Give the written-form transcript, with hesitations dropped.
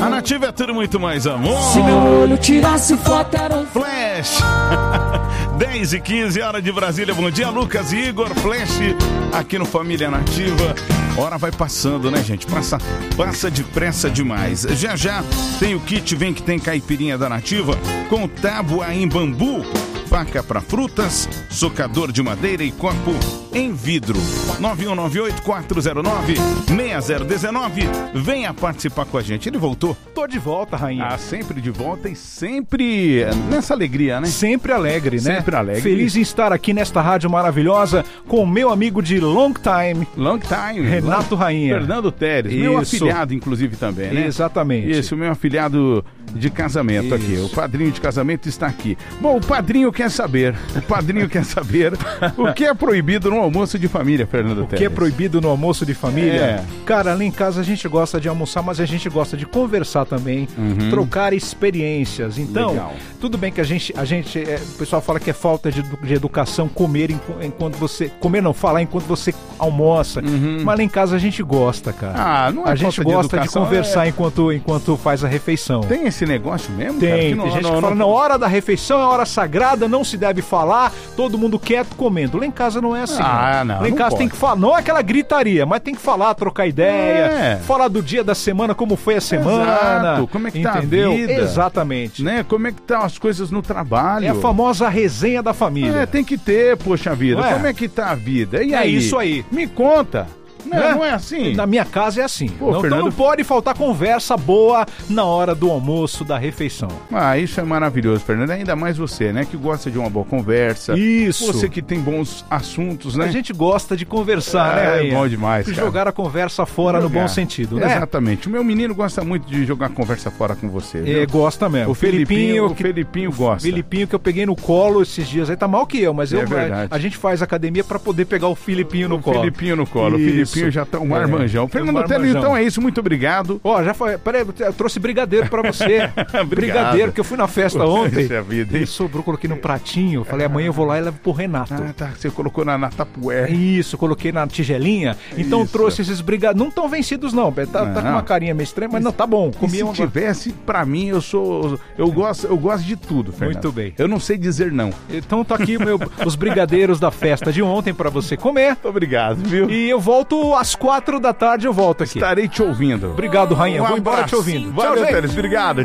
A Nativa é tudo muito mais amor. Se meu olho tirasse foto era um Flash. 10h15, hora de Brasília. Bom dia, Lucas e Igor. Flash aqui no Família Nativa. Hora vai passando, né, gente? Passa depressa demais. Já tem o kit Vem Que Tem Caipirinha da Nativa com tábua em bambu, faca para frutas, socador de madeira e copo em vidro. 9198-409-6019. Venha participar com a gente. Ele voltou? Tô de volta, rainha. Ah, sempre de volta e sempre nessa alegria, né? Sempre alegre, né? Sempre alegre. Feliz em estar aqui nesta rádio maravilhosa com o meu amigo de long time, Renato Rainha. Fernando Teres, meu afilhado, inclusive, também, né? Exatamente. Isso, o meu afilhado de casamento aqui. O padrinho de casamento está aqui. Bom, o padrinho quer saber o que é proibido no almoço de família, Fernando Teres. O que é proibido no almoço de família? Cara, lá em casa a gente gosta de almoçar, mas a gente gosta de conversar também, trocar experiências. Então, legal. Tudo bem que o pessoal fala que é falta de educação comer enquanto você... falar enquanto você almoça. Mas lá em casa a gente gosta, cara. Não é a gente gosta de conversar enquanto faz a refeição. Tem esse negócio mesmo? Tem, cara? Tem gente que fala, na hora da refeição é hora sagrada, não se deve falar, todo mundo quieto comendo. Lá em casa não é assim. Não. Lá em casa tem que falar, não é aquela gritaria, mas tem que falar, trocar ideia, falar do dia da semana, como foi a semana. Exato. Como é que entendeu? Tá a vida? Exatamente. Né? Como é que tá as coisas no trabalho? É a famosa resenha da família. Tem que ter, poxa vida. Como é que tá a vida? E aí? É isso aí. Me conta. Não é assim? Na minha casa é assim. Pô, Então não pode faltar conversa boa na hora do almoço, da refeição. Isso é maravilhoso, Fernando. Ainda mais você, né? Que gosta de uma boa conversa. Isso. Você que tem bons assuntos, né? A gente gosta de conversar, né? É bom demais, cara. Jogar a conversa fora no bom sentido, né? Exatamente. O meu menino gosta muito de jogar conversa fora com você, viu? Gosta mesmo. O Felipinho gosta. O Felipinho que eu peguei no colo esses dias. Aí tá mal que eu, mas verdade. A gente faz academia pra poder pegar o Felipinho no colo. O Felipinho já tá um marmanjão. Fernando Teles, então é isso. Muito obrigado. Já foi. Peraí, eu trouxe brigadeiro pra você. Brigadeiro, que eu fui na festa ontem. Vida, sobrou, coloquei no pratinho. Falei, amanhã eu vou lá e levo pro Renato. Tá. Você colocou na tapué. Isso, coloquei na tigelinha. Então trouxe esses brigadeiros. Não estão vencidos, não. Tá com uma carinha meio estranha, mas não, tá bom. Se tivesse, pra mim, eu gosto de tudo, Fernando. Muito bem. Eu não sei dizer não. Então tá aqui os brigadeiros da festa de ontem pra você comer. Obrigado, viu? E eu volto às 4 da tarde, eu volto aqui. Estarei te ouvindo. Obrigado, Rainha. Vou embora te ouvindo. Valeu, Teles. Obrigado.